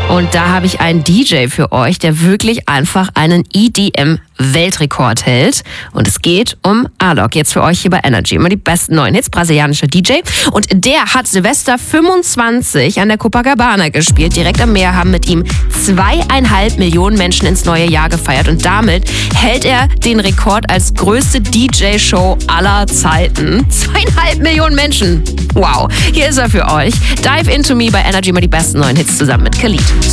Und da habe ich einen DJ für euch, der wirklich einfach einen EDM-Weltrekord hält. Und es geht um Alok, jetzt für euch hier bei Energy. Immer die besten neuen Hits, brasilianischer DJ. Und der hat Silvester 25 an der Copacabana gespielt. Direkt am Meer haben mit ihm 2,5 Millionen Menschen ins neue Jahr gefeiert. Und damit hält er den Rekord als größte DJ-Show aller Zeiten. 2,5 Millionen Menschen. Wow, hier ist er für euch. Dive Into Me bei Energy, immer die besten neuen Hits zusammen mit Khalid.